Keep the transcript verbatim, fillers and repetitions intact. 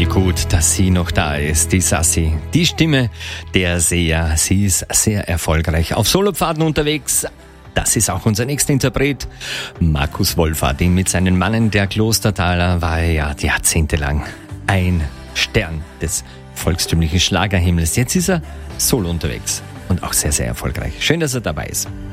gut, dass sie noch da ist, die Sassi. Die Stimme der Seher. Sie ist sehr erfolgreich auf Solopfaden unterwegs. Das ist auch unser nächster Interpret, Markus Wohlfahrt. Mit seinen Mannen der Klostertaler war er ja jahrzehntelang ein Stern des volkstümlichen Schlagerhimmels. Jetzt ist er solo unterwegs und auch sehr, sehr erfolgreich. Schön, dass er dabei ist.